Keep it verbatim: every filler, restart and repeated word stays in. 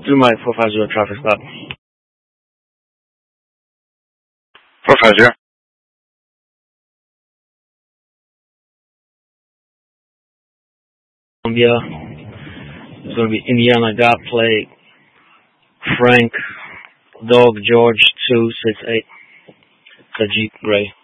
Three four five zero traffic stop. four five zero. Columbia. It's going to be Indiana dot plate. Frank Dog George two six eight. It's a Jeep Gray.